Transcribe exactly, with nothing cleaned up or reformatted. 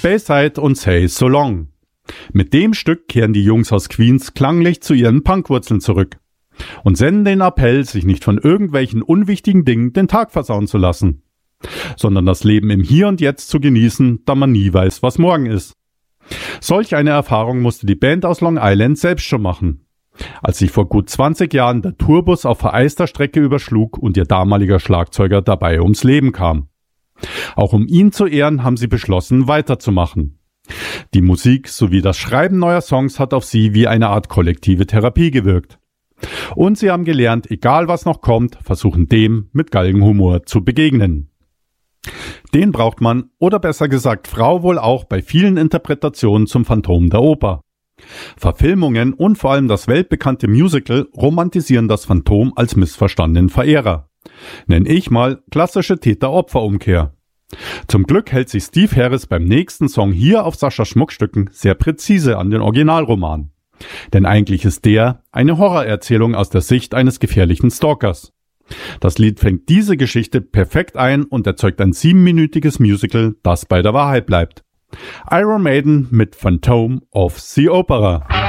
Bayside und Say So Long. Mit dem Stück kehren die Jungs aus Queens klanglich zu ihren Punkwurzeln zurück und senden den Appell, sich nicht von irgendwelchen unwichtigen Dingen den Tag versauen zu lassen, sondern das Leben im Hier und Jetzt zu genießen, da man nie weiß, was morgen ist. Solch eine Erfahrung musste die Band aus Long Island selbst schon machen, als sich vor gut zwanzig Jahren der Tourbus auf vereister Strecke überschlug und ihr damaliger Schlagzeuger dabei ums Leben kam. Auch um ihn zu ehren, haben sie beschlossen, weiterzumachen. Die Musik sowie das Schreiben neuer Songs hat auf sie wie eine Art kollektive Therapie gewirkt. Und sie haben gelernt, egal was noch kommt, versuchen dem mit Galgenhumor zu begegnen. Den braucht man, oder besser gesagt Frau, wohl auch bei vielen Interpretationen zum Phantom der Oper. Verfilmungen und vor allem das weltbekannte Musical romantisieren das Phantom als missverstandenen Verehrer. Nenn ich mal klassische Täter-Opfer-Umkehr. Zum Glück hält sich Steve Harris beim nächsten Song hier auf Saschas Schmuckstücken sehr präzise an den Originalroman. Denn eigentlich ist der eine Horrorerzählung aus der Sicht eines gefährlichen Stalkers. Das Lied fängt diese Geschichte perfekt ein und erzeugt ein siebenminütiges Musical, das bei der Wahrheit bleibt. Iron Maiden mit Phantom of the Opera.